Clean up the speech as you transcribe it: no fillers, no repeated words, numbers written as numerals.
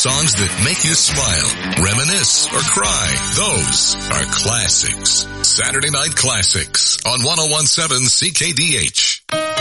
songs that make you smile, reminisce, or cry. Those are classics. Saturday Night Classics on 1017 CKDH.